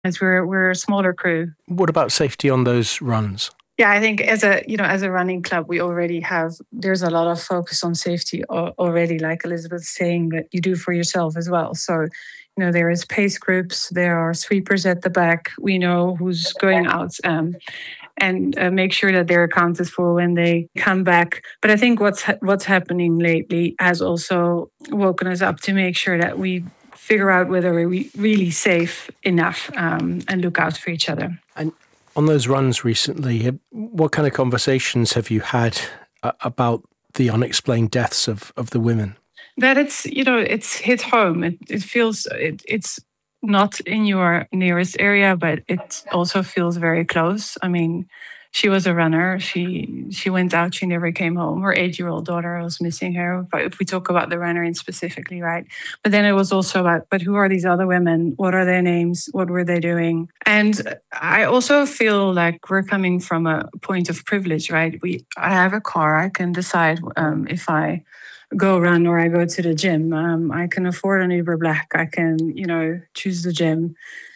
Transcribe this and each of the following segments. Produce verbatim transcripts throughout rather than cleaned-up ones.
as we're we're a smaller crew. What about safety on those runs? Yeah, I think as a you know as a running club, we already have there's a lot of focus on safety already, like Elizabeth's saying, that you do for yourself as well. So, you know, there is pace groups, there are sweepers at the back. We know who's going out um, and uh, make sure that they're accounted for when they come back. But I think what's ha- what's happening lately has also woken us up to make sure that we figure out whether we're really safe enough um, and look out for each other. And on those runs recently, what kind of conversations have you had about the unexplained deaths of, of the women? That it's, you know, it's hit home. It, it feels, it, it's not in your nearest area, but it also feels very close. I mean, she was a runner. She she went out. She never came home. Her eight-year-old daughter was missing her. But if we talk about the runner in specifically, right? But then it was also about, but who are these other women? What are their names? What were they doing? And I also feel like we're coming from a point of privilege, right? We I have a car. I can decide um, if I go run or I go to the gym. Um, I can afford an Uber Black. I can, you know, choose the gym.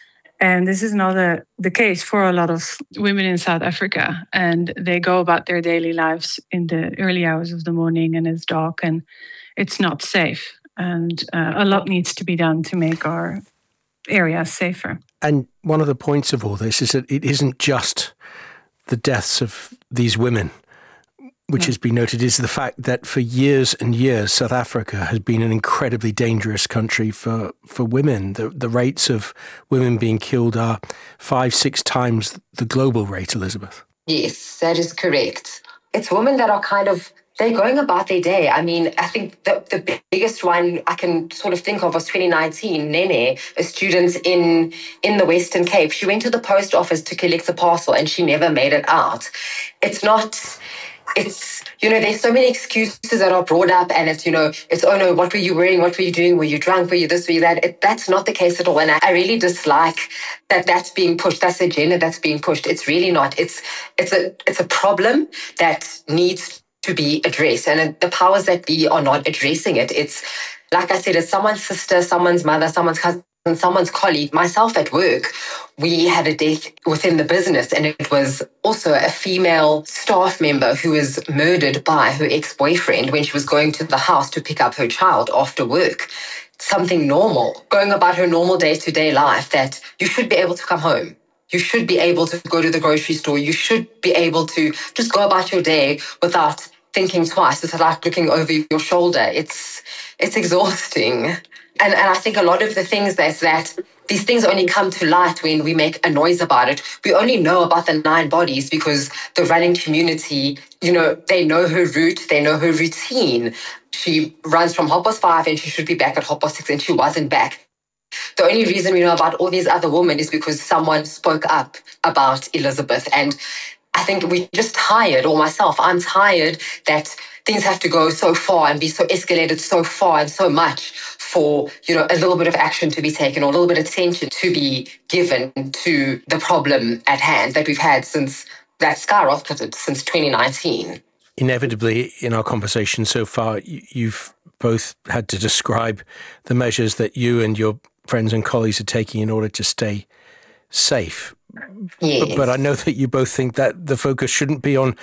And this is not a, the case for a lot of women in South Africa. And they go about their daily lives in the early hours of the morning and it's dark and it's not safe. And uh, a lot needs to be done to make our areas safer. And one of the points of all this is that it isn't just the deaths of these women, which no. has been noted, is the fact that for years and years, South Africa has been an incredibly dangerous country for, for women. The, the rates of women being killed are five, six times the global rate, Elizabeth. Yes, that is correct. It's women that are kind of, they're going about their day. I mean, I think the, the biggest one I can sort of think of was twenty nineteen, Nene, a student in, in the Western Cape. She went to the post office to collect a parcel and she never made it out. It's not... It's, you know, there's so many excuses that are brought up and it's, you know, it's, oh no, what were you wearing? What were you doing? Were you drunk? Were you this? Were you that? It, that's not the case at all. And I, I really dislike that that's being pushed. That's the agenda that's being pushed. It's really not. It's, it's a, it's a problem that needs to be addressed. And the powers that be are not addressing it. It's, like I said, it's someone's sister, someone's mother, someone's cousin, and someone's colleague. Myself at work, we had a death within the business and it was also a female staff member who was murdered by her ex-boyfriend when she was going to the house to pick up her child after work. Something normal, going about her normal day-to-day life, that you should be able to come home. You should be able to go to the grocery store. You should be able to just go about your day without thinking twice. It's like looking over your shoulder. It's, it's exhausting. And, and I think a lot of the things that's that these things only come to light when we make a noise about it. We only know about the nine bodies because the running community, you know, they know her route, they know her routine. She runs from half past five and she should be back at half past six and she wasn't back. The only reason we know about all these other women is because someone spoke up about Elizabeth. And I think we're just tired, or myself, I'm tired that things have to go so far and be so escalated so far and so much for, you know, a little bit of action to be taken or a little bit of attention to be given to the problem at hand that we've had since that skyrocketed since twenty nineteen. Inevitably, in our conversation so far, you've both had to describe the measures that you and your friends and colleagues are taking in order to stay safe. Yes. But, but I know that you both think that the focus shouldn't be on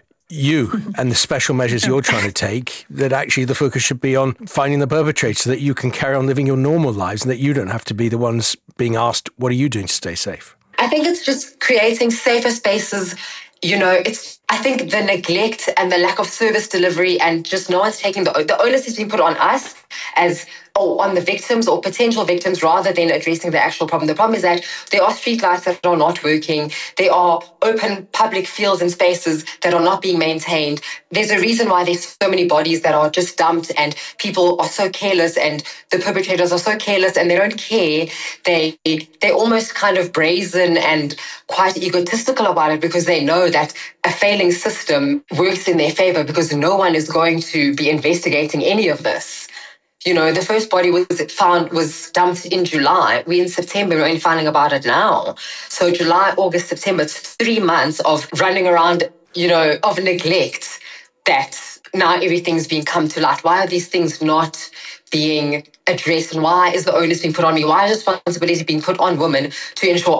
you and the special measures you're trying to take, that actually the focus should be on finding the perpetrator so that you can carry on living your normal lives and that you don't have to be the ones being asked, what are you doing to stay safe? I think it's just creating safer spaces. You know, it's, I think the neglect and the lack of service delivery and just no one's taking the, the onus is being put on us as, or on the victims or potential victims rather than addressing the actual problem. The problem is that there are streetlights that are not working. There are open public fields and spaces that are not being maintained. There's a reason why there's so many bodies that are just dumped and people are so careless and the perpetrators are so careless and they don't care. They, they're almost kind of brazen and quite egotistical about it because they know that a failing system works in their favor because no one is going to be investigating any of this. You know, the first body was found, was dumped in July. We're in September, we're only finding about it now. So July, August, September, it's three months of running around, you know, of neglect that now everything's being come to light. Why are these things not being addressed, and why is the onus being put on me? Why is responsibility being put on women to ensure